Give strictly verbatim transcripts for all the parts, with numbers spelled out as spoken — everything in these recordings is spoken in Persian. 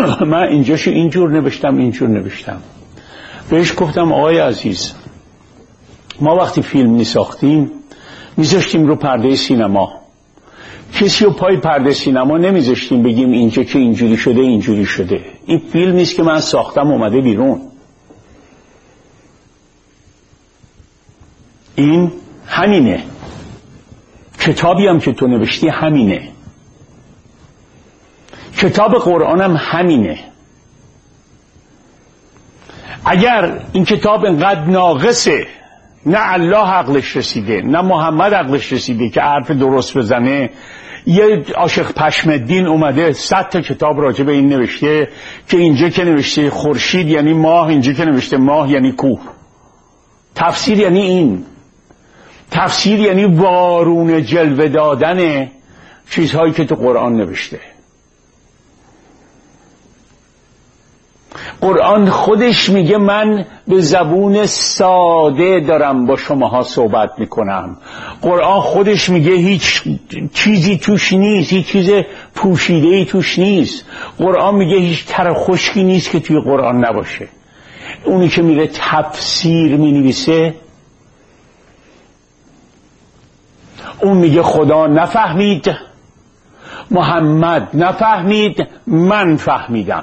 من اینجاشو اینجور نوشتم اینجور نوشتم. بهش گفتم آقای عزیز، ما وقتی فیلم میساختیم میذاشتیم رو پرده سینما، کسی رو پای پرده سینما نمیذاشتیم بگیم اینجا که اینجوری شده اینجوری شده. این فیلم نیست که من ساختم اومده بیرون. این همینه، کتابی هم که تو نوشتی همینه، کتاب قرآنم همینه. اگر این کتاب انقدر ناقصه، نه الله عقلش رسیده نه محمد عقلش رسیده که حرف درست بزنه، یه عاشق پشمالدین اومده صد تا کتاب راجع به این نوشته که اینجا که نوشته خورشید یعنی ماه، اینجا که نوشته ماه یعنی کوه. تفسیر یعنی این، تفسیر یعنی وارونه جلوه دادن چیزهایی که تو قرآن نوشته. قرآن خودش میگه من به زبون ساده دارم با شماها صحبت میکنم. قرآن خودش میگه هیچ چیزی توش نیست، هیچ چیز پوشیده‌ای توش نیست. قرآن میگه هیچ تر خشکی نیست که توی قرآن نباشه. اونی که میره تفسیر مینویسه اون میگه خدا نفهمید، محمد نفهمید، من فهمیدم.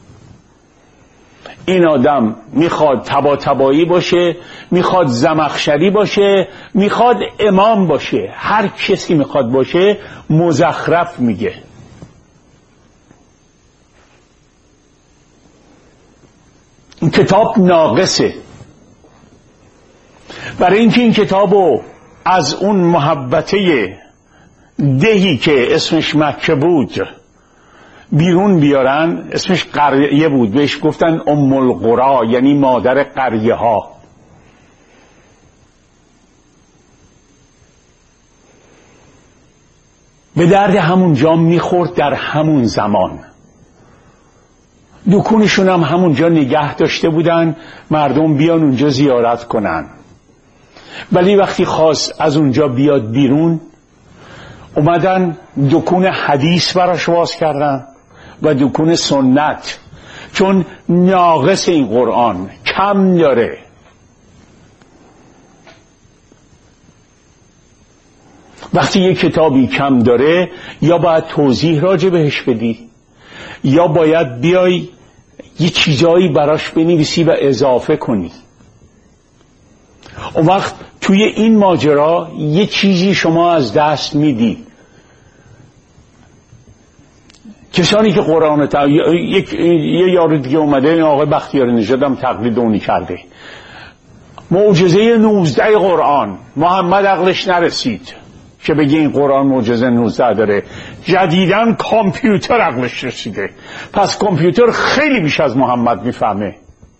این آدم میخواد تبا تبایی باشه، میخواد زمخشری باشه، میخواد امام باشه، هر کسی میخواد باشه مزخرف میگه. این کتاب ناقصه. برای اینکه این کتابو از اون محبته دهی که اسمش مکه بود بیرون بیارن، اسمش قریه بود، بهش گفتن ام القرا یعنی مادر قریه ها. به درد همون جا میخورد در همون زمان. دکونشون هم همونجا نگه داشته بودن مردم بیان اونجا زیارت کنن. ولی وقتی خواست از اونجا بیاد بیرون، اومدن دکون حدیث براش باز کردن و دکون سنت، چون ناقص این قرآن کم داره. وقتی یک کتابی کم داره یا باید توضیح راجع بهش بدی یا باید بیای یه چیزایی براش بنویسی و اضافه کنی. اون وقت توی این ماجرا یه چیزی شما از دست میدید. کسانی که قرآن تا... یک... یه یارو دیگه اومده، این آقای بختیار نژاد هم تقلید اونی کرده. معجزه نوزده قرآن، محمد عقلش نرسید که بگه این قرآن معجزه نوزده داره. جدیداً کامپیوتر عقلش رسیده، پس کامپیوتر خیلی بیش از محمد میفهمه.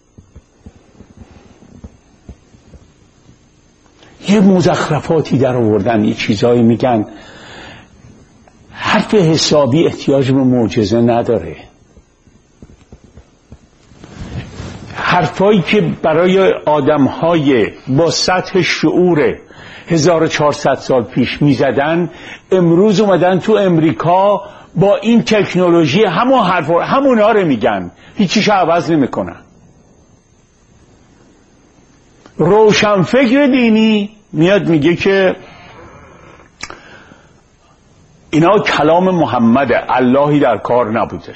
یه مزخرفاتی در آوردن، یه چیزایی میگن. حرف حسابی احتیاج به معجزه نداره. حرفایی که برای آدمهای با سطح شعور هزار و چهارصد سال پیش میزدن، امروز اومدن تو امریکا با این تکنولوژی همون حرفا همونا رو میگن، هیچیش عوض نمیکنن. روشنفکر دینی میاد میگه که اینا کلام محمده، اللهی در کار نبوده.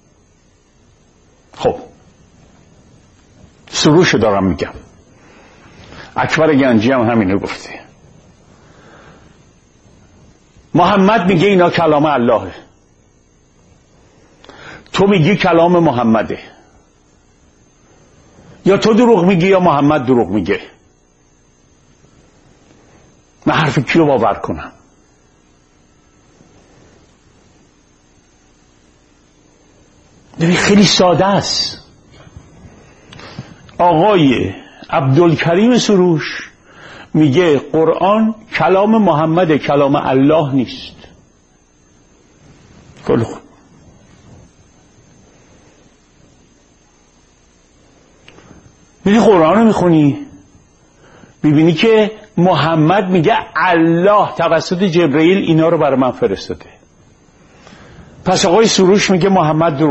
خب سروش دارم میگم، اکبر گنجی هم همینو گفته. محمد میگه اینا کلام اللهه، تو میگی کلام محمده. یا تو دروغ میگی یا محمد دروغ میگه. من حرف کیو باور کنم؟ ببین خیلی ساده است. آقای عبدالکریم سروش میگه قرآن کلام محمد، کلام الله نیست. خیلی خوب. میری قرآن رو میخونی میبینی که محمد میگه الله توسط جبرئیل اینا رو برای من فرستاده. پس آقای سروش میگه محمد